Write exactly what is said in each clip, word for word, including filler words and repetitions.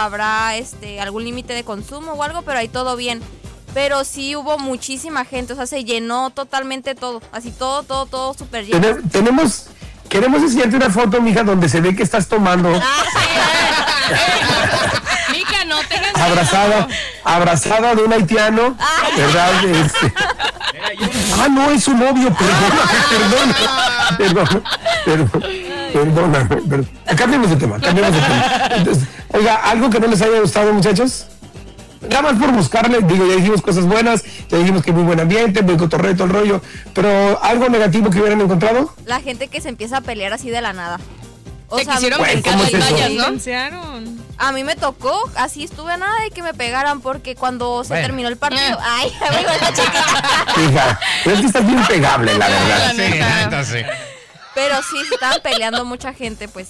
habrá este algún límite de consumo o algo, pero ahí todo bien. Pero sí hubo muchísima gente, o sea, se llenó totalmente todo, así todo, todo, todo súper lleno. Ten- tenemos, queremos enseñarte una foto, mija, donde se ve que estás tomando. Ah, sí, eh. Mija, no tengas abrazada, abrazada de un haitiano, ¿verdad? Este, ah, no, es su novio, perdón, perdón, perdón, perdón, perdón. Cambiemos de tema, cambiemos de tema. Entonces, oiga, ¿algo que no les haya gustado, muchachos? Nada más por buscarle, digo, ya dijimos cosas buenas, ya dijimos que muy buen ambiente, muy cotorreo, todo el rollo, pero ¿algo negativo que hubieran encontrado? la gente que se empieza a pelear así de la nada. O Te sea, quisieron Güey, brincar ¿cómo las es eso? vallas, ¿no? Denunciaron. a mí me tocó, así estuve a nada de que me pegaran porque cuando se Bueno. terminó el partido, ay, me vuelvo chiquita. Hija, pero es que estás bien pegable, la verdad. Sí, la neta, sí. Pero sí, se estaban peleando mucha gente, pues.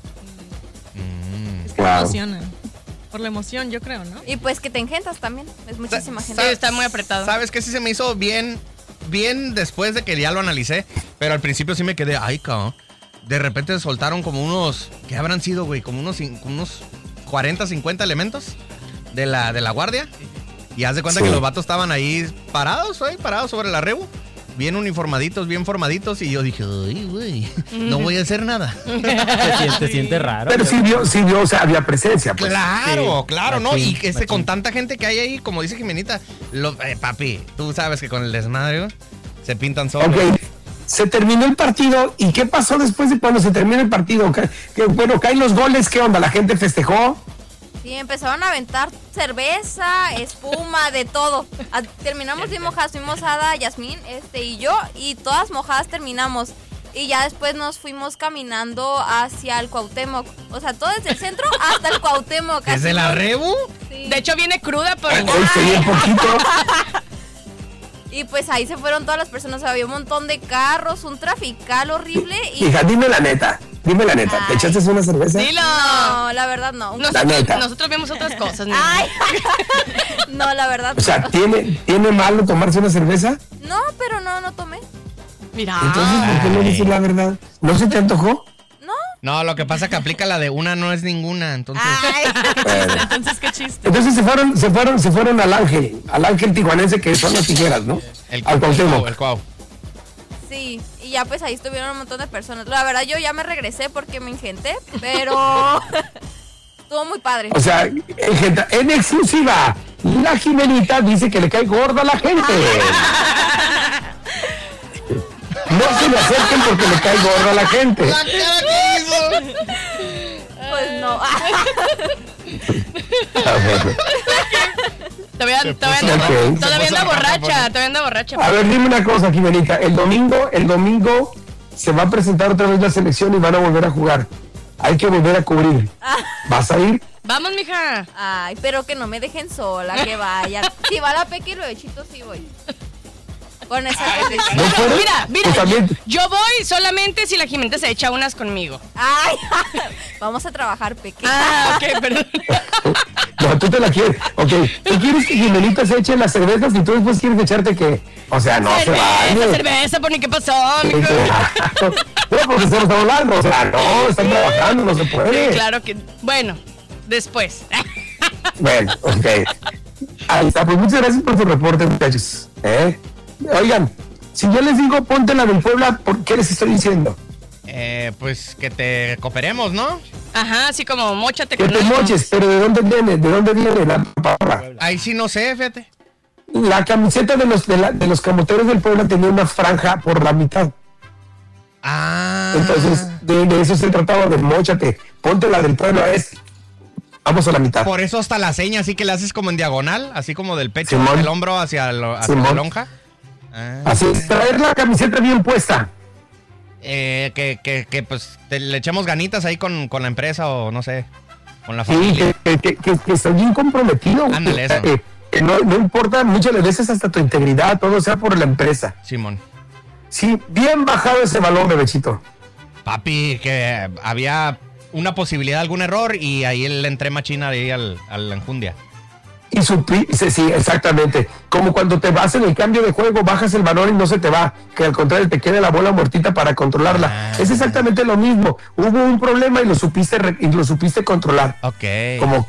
Es que Wow. emocionan. Por la emoción, yo creo, ¿no? Y pues que te engentas también, es muchísima gente. Sí, está muy apretado. ¿Sabes qué? Sí se me hizo bien, bien después de que ya lo analicé, pero al principio sí me quedé, ay, cabrón. De repente soltaron como unos, ¿qué habrán sido, güey? Como unos, cin- como unos cuarenta, cincuenta elementos de la, de la guardia. Y haz de cuenta Sí. que los vatos estaban ahí parados, güey, parados sobre la rebu. Bien uniformaditos, bien formaditos. Y yo dije, ay, güey, no voy a hacer nada. Se siente, se siente raro. Pero sí vio, sí vio, o sea, había presencia, pues. Claro, Sí, claro, ¿no? machín, Y que este, machín. con tanta gente que hay ahí, como dice Jimenita, lo- eh, papi, tú sabes que con el desmadre, güey, se pintan solos. Ok, se terminó el partido, ¿y qué pasó después de cuando se terminó el partido? ¿Qué- qué- bueno, caen los goles, ¿qué onda? ¿La gente festejó? Sí, empezaron a aventar cerveza, espuma, de todo. A- terminamos bien mojadas, fuimos Ada, Yasmín, este y yo, y todas mojadas terminamos. Y ya después nos fuimos caminando hacia el Cuauhtémoc. O sea, todo desde el centro hasta el Cuauhtémoc. ¿Desde así, la ¿no? rebu? Sí. De hecho, viene cruda por... Hoy se vio un poquito. Y pues ahí se fueron todas las personas, o sea, había un montón de carros, un trafical horrible y... Hija, dime la neta, dime la neta, ¿te Ay. echaste una cerveza? Dilo. No, la verdad no. La Nosotros, neta. nosotros vemos otras cosas, niña. Ay, no, la verdad O sea, ¿tiene, ¿tiene malo tomarse una cerveza? no, pero no, no tomé. Mira. Entonces, ¿por qué no dices la verdad? ¿No se te antojó? No. No, lo que pasa es que aplica la de una no es ninguna, entonces... Ay. Bueno. Entonces, qué chiste. Entonces se fueron, se fueron, se fueron al Ángel, al Ángel tijuanense que son las tijeras, ¿no? El, al Cuauhtémoc. el cuau. Sí, y ya pues ahí estuvieron un montón de personas. La verdad yo ya me regresé porque me ingenté, pero estuvo muy padre. O sea, en, gente- en exclusiva, la Jimenita dice que le cae gorda a la gente. No se le acerquen porque le cae gorda a la gente. La cara que hizo. Pues no. Ah, bueno. Todavía, todavía, Ok. anda, todavía Se puso anda la borracha, cara, todavía anda borracha. A ver, dime una cosa, Jimenita. El domingo, el domingo se va a presentar otra vez la selección y van a volver a jugar. Hay que volver a cubrir. ¿Vas a ir? Vamos, mija. Ay, pero que no me dejen sola, que vayan. Si va la Peque y lo de Chito, sí voy. Con esa condición. ¿No fueron? Mira, mira, Pues también. yo voy solamente si la Jimena se echa unas conmigo. Ay, vamos a trabajar, Peque. Ah, ok, perdón. No, tú te la quieres. Ok, tú quieres que Jimenita se eche las cervezas y tú después quieres echarte que. O sea, no se cerveza, vale. cerveza, por ni qué pasó, mijo. No, porque estamos hablando. O sea, no, están trabajando, no se puede. Claro que, bueno, después. Bueno, ok. Ahí está, pues muchas gracias por tu reporte, muchachos. ¿Eh? Oigan, si yo les digo ponte la del Puebla, ¿por qué les estoy diciendo? Eh, pues que te cooperemos, ¿no? Ajá, así como mochate Que con te algo. moches, pero ¿de dónde viene? ¿De dónde viene la palabra? Ahí sí no sé, fíjate. La camiseta de los, de, la- de los camoteros del Puebla tenía una franja por la mitad. Ah. Entonces, de, de eso se trataba, de mochate. Ponte la del Puebla, es. Vamos a la mitad. Por eso hasta la seña, así que la haces como en diagonal, así como del pecho, Simón. del hombro hacia, lo- hacia la Simón. lonja. Ah. Así es, traer la camiseta bien puesta. Eh, que, que, que pues te- le echemos ganitas ahí con, con la empresa o no sé, con la Sí, familia. que, que, que, que estoy bien comprometido. güey. Ándale, eso. Que, que no, no importa, muchas veces hasta tu integridad, todo sea por la empresa. Simón. Sí, bien bajado ese balón, bebecito. Papi, que había una posibilidad de algún error y ahí le entré machina de ahí al, al enjundia. Y supi, sí, sí, exactamente. Como cuando te vas en el cambio de juego, bajas el balón y no se te va, que al contrario te queda la bola muertita para controlarla. Ah. Es exactamente lo mismo. Hubo un problema y lo supiste re- y lo supiste controlar. Ok. Como